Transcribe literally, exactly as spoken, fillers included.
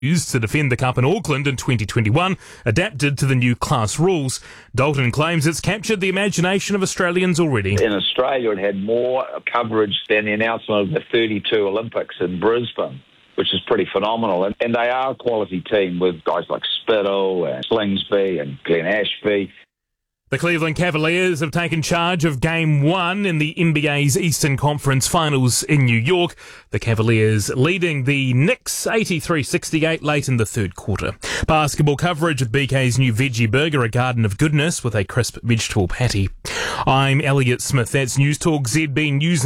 used to defend the Cup in Auckland in twenty twenty-one, adapted to the new class rules. Dalton claims it's captured the imagination of Australians already. In Australia, it had more coverage than the announcement of the thirty-two Olympics in Brisbane, which is pretty phenomenal. And, and they are a quality team with guys like Spittle and Slingsby and Glenn Ashby. The Cleveland Cavaliers have taken charge of Game one in the N B A's Eastern Conference Finals in New York. The Cavaliers leading the Knicks eighty-three sixty-eight late in the third quarter. Basketball coverage with B K's new veggie burger, a garden of goodness with a crisp vegetable patty. I'm Elliot Smith. That's News Talk Z B News.